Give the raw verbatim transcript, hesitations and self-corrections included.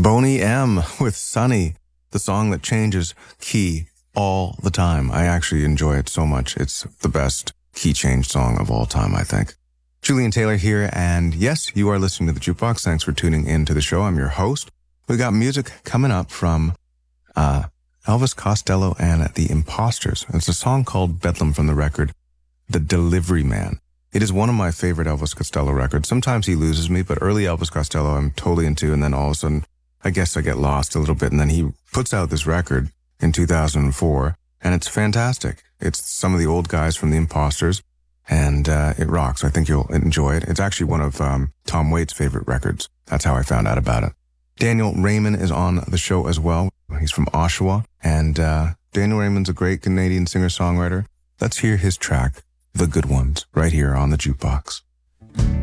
Boney M with Sunny, the song that changes key all the time. I actually enjoy it so much. It's the best key change song of all time, I think. Julian Taylor here, and yes, you are listening to The Jukebox. Thanks for tuning in to the show. I'm your host. We got music coming up from uh, Elvis Costello and the Imposters. It's a song called Bedlam from the record The Delivery Man. It is one of my favorite Elvis Costello records. Sometimes he loses me, but early Elvis Costello I'm totally into, and then all of a sudden, I guess I get lost a little bit, and then he puts out this record in two thousand four, and it's fantastic. It's some of the old guys from the Imposters, and uh, it rocks. I think you'll enjoy it. It's actually one of um, Tom Waits' favorite records. That's how I found out about it. Daniel Raymond is on the show as well. He's from Oshawa, and uh, Daniel Raymond's a great Canadian singer-songwriter. Let's hear his track, The Good Ones, right here on The Jukebox.